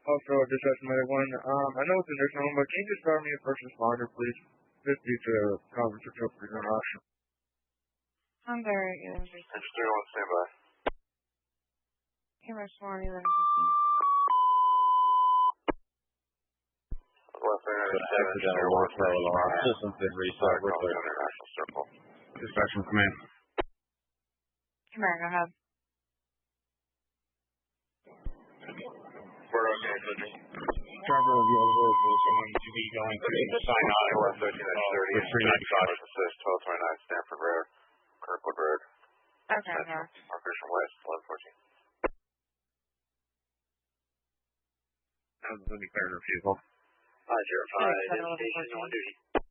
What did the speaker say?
Also, dispatch medic one. I know it's a nursing home, but can you just start me a first responder, please? Just due to conference or trip interaction. I'm very good. Engine 301, stand by. Camera 1, 11:15. West 397, Air 1 alarm. Systems been reset. We're clear. International Circle. Dispatch from command. Command, go ahead. Bird, okay, Fidget. Driver of the other vehicle is going to be going to sign on West 1330, with 395. Assist, 1229 Stanford Road, Kirkwood Road. Okay, go. Operation West, 1114. That was a declared refusal. 505, station on duty.